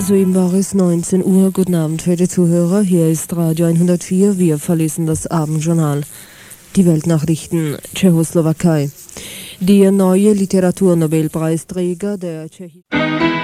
Soeben war es 19 Uhr. Guten Abend für die Zuhörer. Hier ist Radio 104. Wir verlesen das Abendjournal. Die Weltnachrichten Tschechoslowakei. Der neue Literaturnobelpreisträger der Tschechischen